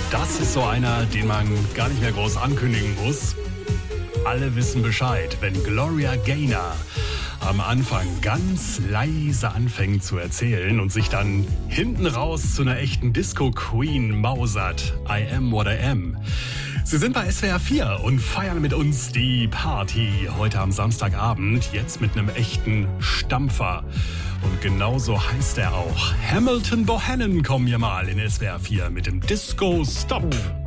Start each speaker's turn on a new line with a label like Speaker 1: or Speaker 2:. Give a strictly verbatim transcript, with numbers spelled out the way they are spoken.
Speaker 1: Das ist so einer, den man gar nicht mehr groß ankündigen muss. Alle wissen Bescheid, wenn Gloria Gaynor am Anfang ganz leise anfängt zu erzählen und sich dann hinten raus zu einer echten Disco-Queen mausert. I am what I am. Sie sind bei S W R vier und feiern mit uns die Party heute am Samstagabend, jetzt mit einem echten Stampfer. Und genauso heißt er auch. Hamilton Bohannon kommen hier mal in S W R vier mit dem Disco Stop.